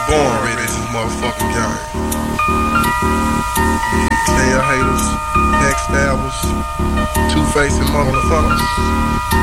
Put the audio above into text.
born ready in this motherfucking game. Player haters, backstabbers, two-facing motherfuckers.